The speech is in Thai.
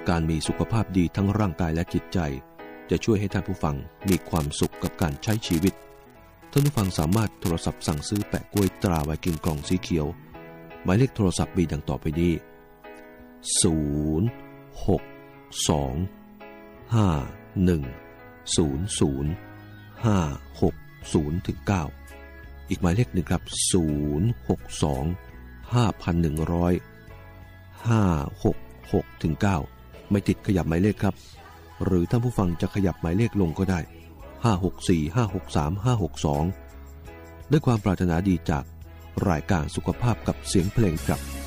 การมีสุขภาพดีทั้งร่างกายและจิตใจจะช่วยให้ท่านผู้ฟังมีความสุขกับการใช้ชีวิตท่านผู้ฟังสามารถโทรศัพท์สั่งซื้อแปะกล้วยตราไวกิ้งกล่องสีเขียวหมายเลขโทรศัพท์มีดังต่อไปนี้062-5100-560-9อีกหมายเลขหนึ่งครับ062-5100-566-9ไม่ติดขยับหมายเลขครับหรือท่านผู้ฟังจะขยับหมายเลขลงก็ได้564-563-562ด้วยความปรารถนาดีจากรายการสุขภาพกับเสียงเพลงครับ